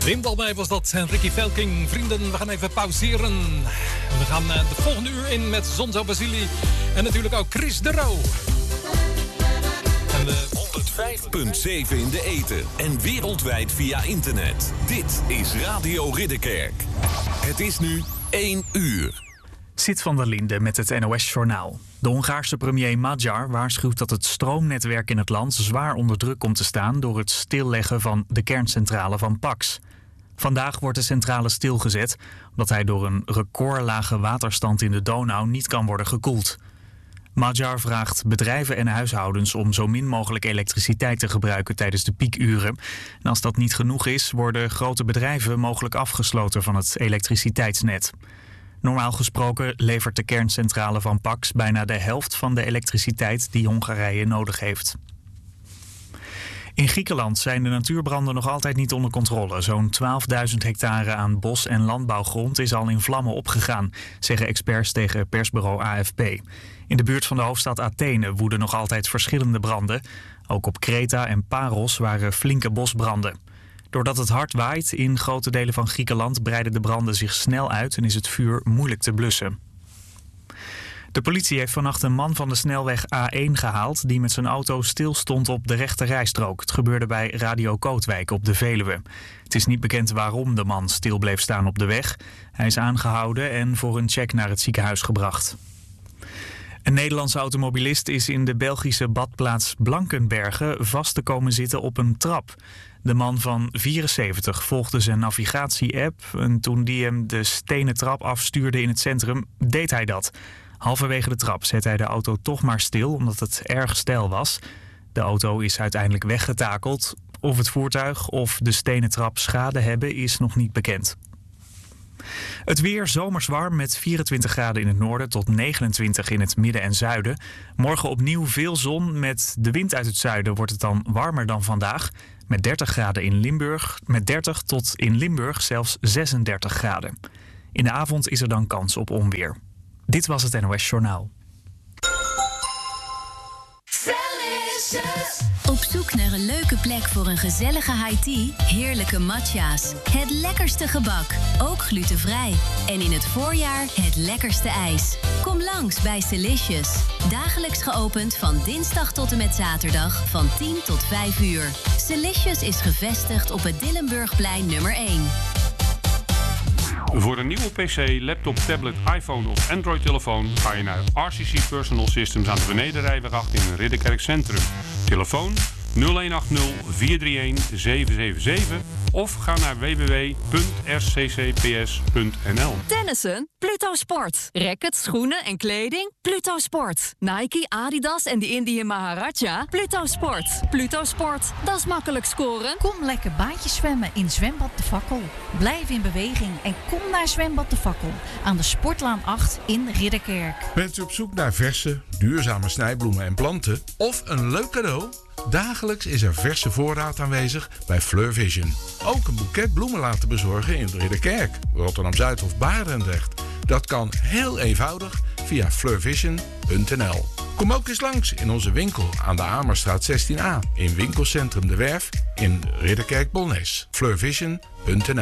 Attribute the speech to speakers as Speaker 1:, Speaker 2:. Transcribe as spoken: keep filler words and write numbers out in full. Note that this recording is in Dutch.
Speaker 1: Wim Dalmij was dat en Ricky Velking. Vrienden, we gaan even pauzeren. We gaan uh, de volgende uur in met Zonzo Basili. En natuurlijk ook Chris de Roo. En de...
Speaker 2: honderdvijf komma zeven in de ether en wereldwijd via internet. Dit is Radio Ridderkerk. Het is nu één uur.
Speaker 3: Sid van der Linde met het N O S-journaal. De Hongaarse premier Magyar waarschuwt dat het stroomnetwerk in het land zwaar onder druk komt te staan door het stilleggen van de kerncentrale van Paks. Vandaag wordt de centrale stilgezet omdat hij door een recordlage waterstand in de Donau niet kan worden gekoeld. Magyar vraagt bedrijven en huishoudens om zo min mogelijk elektriciteit te gebruiken tijdens de piekuren. En als dat niet genoeg is, worden grote bedrijven mogelijk afgesloten van het elektriciteitsnet. Normaal gesproken levert de kerncentrale van Paks bijna de helft van de elektriciteit die Hongarije nodig heeft. In Griekenland zijn de natuurbranden nog altijd niet onder controle. Zo'n twaalfduizend hectare aan bos- en landbouwgrond is al in vlammen opgegaan, zeggen experts tegen persbureau A F P. In de buurt van de hoofdstad Athene woeden nog altijd verschillende branden. Ook op Kreta en Paros waren flinke bosbranden. Doordat het hard waait in grote delen van Griekenland breiden de branden zich snel uit en is het vuur moeilijk te blussen. De politie heeft vannacht een man van de snelweg A één gehaald die met zijn auto stilstond op de rechte rijstrook. Het gebeurde bij Radio Kootwijk op de Veluwe. Het is niet bekend waarom de man stil bleef staan op de weg. Hij is aangehouden en voor een check naar het ziekenhuis gebracht. Een Nederlandse automobilist is in de Belgische badplaats Blankenberge vast te komen zitten op een trap. De man van vierenzeventig volgde zijn navigatie-app en toen die hem de stenen trap afstuurde in het centrum, deed hij dat. Halverwege de trap zette hij de auto toch maar stil omdat het erg steil was. De auto is uiteindelijk weggetakeld. Of het voertuig of de stenen trap schade hebben is nog niet bekend. Het weer zomers warm met vierentwintig graden in het noorden tot negenentwintig in het midden en zuiden. Morgen opnieuw veel zon. Met de wind uit het zuiden wordt het dan warmer dan vandaag. Met dertig graden in Limburg. Met dertig tot in Limburg zelfs zesendertig graden. In de avond is er dan kans op onweer. Dit was het N O S Journaal.
Speaker 4: Op zoek naar een leuke plek voor een gezellige high tea? Heerlijke matcha's. Het lekkerste gebak, ook glutenvrij. En in het voorjaar het lekkerste ijs. Kom langs bij Celicious. Dagelijks geopend van dinsdag tot en met zaterdag van tien tot vijf uur. Celicious is gevestigd op het Dillenburgplein nummer één.
Speaker 5: Voor een nieuwe P C, laptop, tablet, iPhone of Android-telefoon ga je naar R C C Personal Systems aan de Benedenrijweg acht in Ridderkerk Centrum. Telefoon nul een acht nul vier drie een zeven zeven zeven of ga naar w w w punt r c c p s punt n l.
Speaker 6: Tennissen? Pluto Sport. Rackets, schoenen en kleding? Pluto Sport. Nike, Adidas en de Indian Maharaja? Pluto Sport. Pluto Sport. Dat is makkelijk scoren.
Speaker 7: Kom lekker baantjes zwemmen in Zwembad de Fakkel. Blijf in beweging en kom naar Zwembad de Fakkel aan de Sportlaan acht in Ridderkerk.
Speaker 8: Bent u op zoek naar verse, duurzame snijbloemen en planten of een leuk cadeau? Dagelijks is er verse voorraad aanwezig bij Fleur Vision. Ook een boeket bloemen laten bezorgen in Ridderkerk, Rotterdam-Zuid of Barendrecht. Dat kan heel eenvoudig via fleur vision punt n l. Kom ook eens langs in onze winkel aan de Amerstraat zestien a in winkelcentrum De Werf in Ridderkerk-Bolnes. fleur vision punt n l.